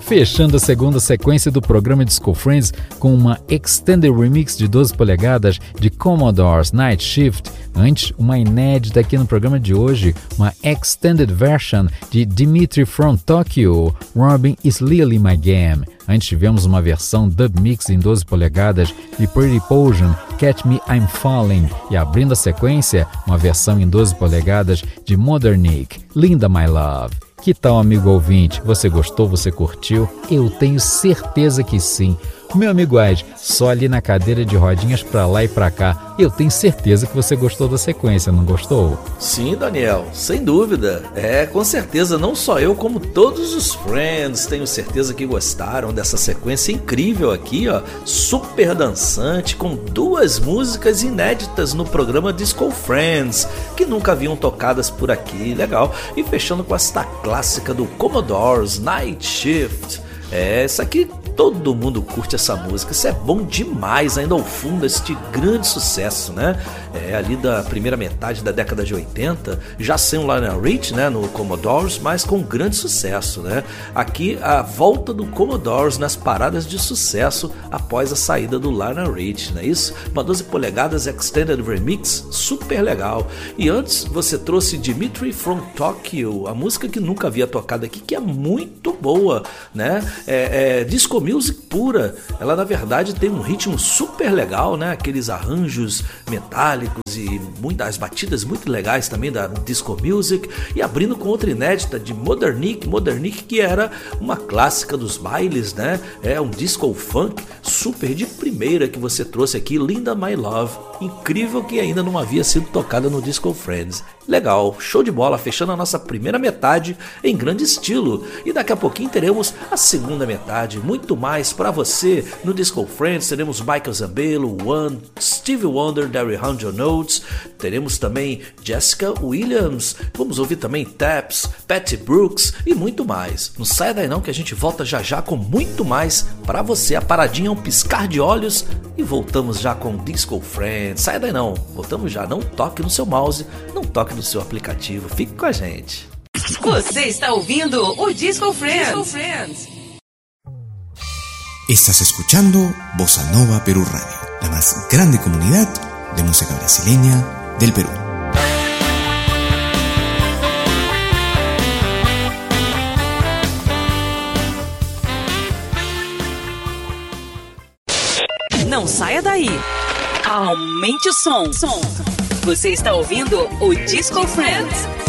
Fechando a segunda sequência do programa Disco Friends com uma Extended Remix de 12 polegadas de Commodore's Night Shift. Antes, uma inédita aqui no programa de hoje, uma Extended Version de Dimitri from Tokyo, Robin is Really My Game. Antes tivemos uma versão dub mix em 12 polegadas de Pretty Potion, Catch Me I'm Falling. E abrindo a sequência, uma versão em 12 polegadas de Modernic, Linda My Love. Que tal, amigo ouvinte? Você gostou? Você curtiu? Eu tenho certeza que sim. Meu amigo Ed, só ali na cadeira de rodinhas pra lá e pra cá. Eu tenho certeza que você gostou da sequência, não gostou? Sim, Daniel, sem dúvida. Com certeza, não só eu, como todos os friends, tenho certeza que gostaram dessa sequência incrível aqui, ó. Super dançante, com 2 músicas inéditas no programa Disco Friends, que nunca haviam tocadas por aqui, legal. E fechando com esta clássica do Commodore's Night Shift. Essa aqui todo mundo curte essa música, isso é bom demais, ainda ao fundo este grande sucesso, né? Ali da primeira metade da década de 80, já sem o Lionel Rich, né, no Commodores, mas com grande sucesso, né? Aqui a volta do Commodores nas paradas de sucesso após a saída do Lionel Rich, não é isso? Uma 12 polegadas Extended Remix, super legal. E antes você trouxe Dimitri from Tokyo, a música que nunca havia tocado aqui, que é muito boa, né? Disco music pura. Ela na verdade tem um ritmo super legal, né? Aqueles arranjos metálicos e muitas batidas muito legais também da disco music. E abrindo com outra inédita de Modernic, que era uma clássica dos bailes, né? Um disco funk super de primeira que você trouxe aqui, Linda My Love. Incrível que ainda não havia sido tocada no Disco Friends. Legal, show de bola, fechando a nossa primeira metade em grande estilo. E daqui a pouquinho teremos a segunda metade, muito mais para você. No Disco Friends teremos Michael Zambello, One, Stevie Wonder, The 100 Notes. Teremos também Jessica Williams. Vamos ouvir também Taps, Patty Brooks e muito mais. Não saia daí não que a gente volta já já com muito mais para você. A paradinha é um piscar de olhos e voltamos já com Disco Friends. Saia daí não, voltamos já. Não toque no seu mouse, não toque no seu aplicativo. Fique com a gente. Você está ouvindo o Disco Friends. Estás escuchando Bossa Nova Perú Radio, la más grande comunidad de música brasileña del Perú. Não saia daí. Aumente o som. Você está ouvindo o Disco Friends.